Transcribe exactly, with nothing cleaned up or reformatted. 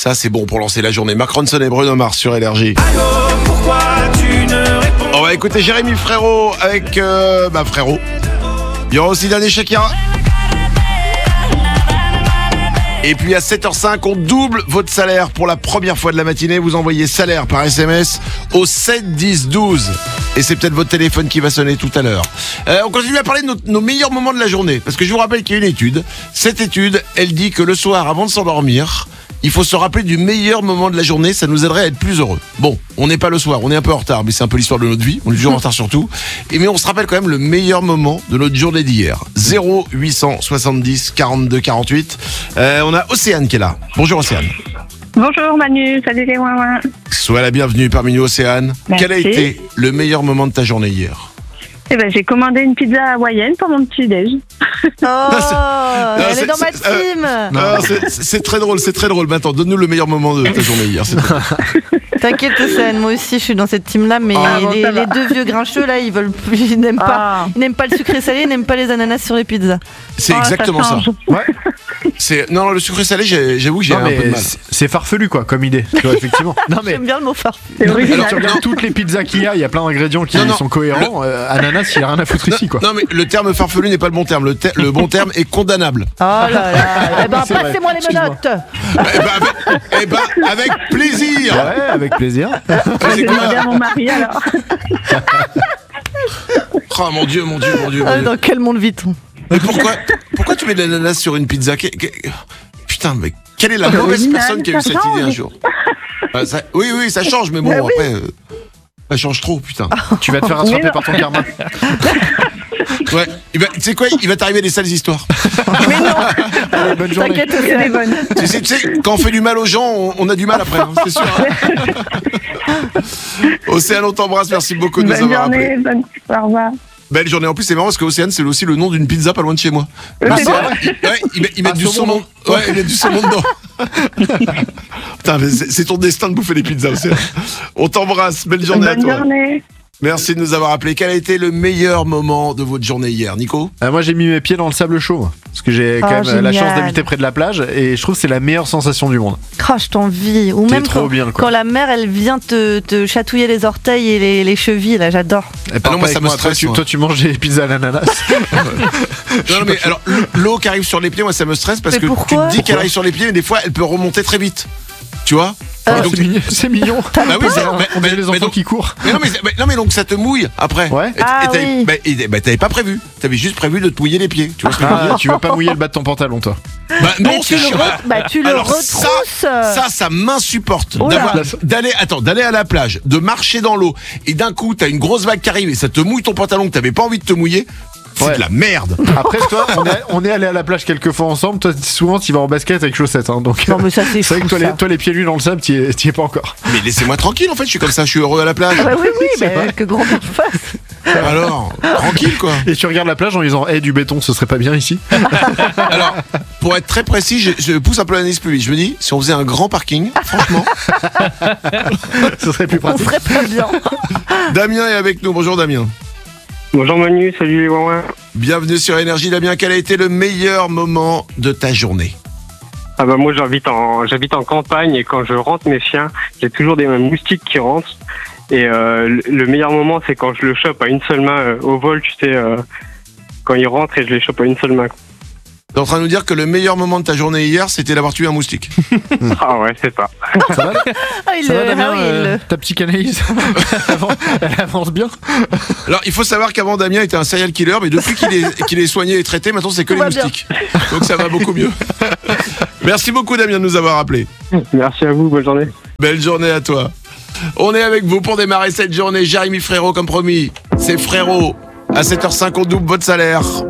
Ça, c'est bon pour lancer la journée. Mark Ronson et Bruno Mars sur Énergie. Allô, pourquoi tu ne réponds On va écouter Jérémy Frérot avec... Euh, bah, Frérot. Il y aura aussi Danny Shakira. Et puis à sept heures cinq, on double votre salaire pour la première fois de la matinée. Vous envoyez salaire par S M S au sept dix douze. Et c'est peut-être votre téléphone qui va sonner tout à l'heure. Euh, on continue à parler de nos, nos meilleurs moments de la journée. Parce que je vous rappelle qu'il y a une étude. Cette étude, elle dit que le soir, avant de s'endormir, il faut se rappeler du meilleur moment de la journée. Ça nous aiderait à être plus heureux. Bon, on n'est pas le soir, on est un peu en retard. Mais c'est un peu l'histoire de notre vie. On est toujours en retard surtout. Et mais on se rappelle quand même le meilleur moment de notre journée d'hier. zéro huit cent soixante-dix quarante-deux quarante-huit. Euh, on a Océane qui est là. Bonjour Océane. Bonjour Manu, salut les ouin-ouin. Sois la bienvenue parmi nous Océane. Merci. Quel a été le meilleur moment de ta journée hier? Eh ben, j'ai commandé une pizza hawaïenne pour mon petit-déj. Oh, Non, elle c'est- est dans ma c'est- euh, team. Non, c'est- c'est très drôle, c'est très drôle. Maintenant, donne-nous le meilleur moment de ta journée hier. C'est tout. T'inquiète, Océane, moi aussi je suis dans cette team-là, mais Ah, bon, les, ça va. les deux vieux grincheux là, ils veulent plus, ils n'aiment pas, Ah. ils n'aiment pas le sucré salé, ils n'aiment pas les ananas sur les pizzas. C'est Oh, exactement ça. change. C'est non, le sucré salé, j'ai- j'avoue que j'ai Non, un peu de mais mal. c'est- c'est farfelu quoi comme idée, tu vois, effectivement. Non mais J'aime bien le mot phare. C'est original. alors tu regardes toutes les pizzas qu'il y a, il y a plein d'ingrédients qui Non, non. sont cohérents. euh, ananas, il y a rien à foutre ici quoi. Non mais le terme farfelu n'est pas le bon terme. Le, ter- le bon terme est condamnable. Oh là là. Eh ben, C'est vrai. passez-moi les Excuse-moi. menottes. Eh ben, avec, eh ben, avec plaisir. Ouais, avec plaisir. C'est J'ai quoi demandé à mon mari alors. Oh mon dieu, mon dieu, mon dieu. mon Ah, Dieu. dans quel monde vit-on? Mais pourquoi, pourquoi tu mets de l'ananas sur une pizza? Que- que- Putain, mais quelle est la C'est mauvaise original, personne qui a eu ça cette idée un change. jour? Ah, ça- Oui, oui, ça change, mais bon, Bah oui. après, euh, ça change trop, putain. Tu vas te faire rattraper Mais non. par ton karma. Ouais, il va- tu sais quoi, il va t'arriver des sales histoires. Mais non, Allez, bonne journée. t'inquiète, C'est des Océane. bonnes. Tu sais, tu sais, quand on fait du mal aux gens, on, on a du mal après, hein, c'est sûr. hein. Océane, on t'embrasse, merci beaucoup de nous Bonne avoir journée, appelés. bonne... au revoir. Belle journée. En plus, c'est marrant parce que Océane, c'est aussi le nom d'une pizza pas loin de chez moi. Euh, Mais c'est c'est vrai vrai. Ils- ouais, ils, mettent- ils mettent Ah, du saumon. saumon. Ouais, ils mettent du saumon dedans. Putain, mais c'est c'est ton destin de bouffer les pizzas, Océane. On t'embrasse. Belle journée à Bonne toi. journée. Merci de nous avoir appelés. Quel a été le meilleur moment de votre journée hier, Nico? Euh, moi j'ai mis mes pieds dans le sable chaud moi, parce que j'ai quand Oh, même euh, la génial. chance d'habiter près de la plage et je trouve que c'est la meilleure sensation du monde. Oh, je t'envie. Ou C'est même trop quand, bien, quoi. quand la mère elle vient te, te chatouiller les orteils et les, les chevilles, là j'adore. Et Ah non, moi, ça me toi, stresse, tu, moi. toi tu manges des pizzas à l'ananas. Non, non, mais alors, l'eau qui arrive sur les pieds, moi, ça me stresse parce Mais que pourquoi tu te dis qu'elle arrive sur les pieds, mais des fois, elle peut remonter très vite. Tu vois? Euh, Et donc- c'est mignon. C'est mignon. Bah oui, c'est- on mais- on dirait mais- les enfants mais donc- qui courent. Mais non, mais, mais- non, mais donc ça te mouille après. Ouais. Et t- Ah et t'avais- oui. bah, et- bah, t'avais pas prévu. T'avais juste prévu de te mouiller les pieds. Tu vois ce que je veux Ah, dire? tu veux pas mouiller le bas de ton pantalon toi. Bah, non, Mais tu c'est le, chiant. re- bah, tu le Alors retrousses. ça, ça, ça m'insupporte Oh là. d'avoir- d'aller, attends, d'aller à la plage, de marcher dans l'eau, et d'un coup, t'as une grosse vague qui arrive et ça te mouille ton pantalon que t'avais pas envie de te mouiller. C'est Ouais. de la merde. Après toi, on est, on est allé à la plage quelques fois ensemble. Toi souvent tu vas en basket avec chaussettes, hein, donc. Non mais ça c'est C'est vrai fou que toi ça. les, toi les pieds nus dans le sable, t'y es, t'y es pas encore. Mais laissez-moi tranquille, en fait. Je suis comme ça, je suis heureux à la plage. Ah bah oui oui, mais que grand bien tu fasses. Alors, tranquille, quoi. Et tu regardes la plage en disant, hé du béton, ce serait pas bien ici. Alors, pour être très précis, je, je pousse un peu l'analyse plus vite. Je me dis, si on faisait un grand parking, franchement, Ce serait plus On pratique. ferait pas bien. Damien est avec nous. Bonjour Damien. Bonjour Manu, salut les ouin-ouin. Bienvenue sur Énergie. Damien, quel a été le meilleur moment de ta journée? Ah bah moi j'habite en j'habite en campagne et quand je rentre mes chiens, j'ai toujours des moustiques qui rentrent. Et euh, le- le meilleur moment c'est quand je le chope à une seule main euh, au vol, tu sais, euh, quand il rentre et je les chope à une seule main. T'es en train de nous dire que le meilleur moment de ta journée hier, c'était d'avoir tué un moustique. Ah ouais, c'est ça. Ça va, Ah, il ça va le- Damien, ah oui, il euh, le- ta psychanalyse elle avance- elle avance bien. Alors, il faut savoir qu'avant, Damien était un serial killer, mais depuis qu'il est, qu'il est soigné et traité, maintenant, c'est que Tout les va bien. moustiques. Donc, ça va beaucoup mieux. Merci beaucoup, Damien, de nous avoir appelés. Merci à vous, bonne journée. Belle journée à toi. On est avec vous pour démarrer cette journée. Jérémy Frérot, comme promis. C'est Frérot. À sept heures cinq, on double votre salaire.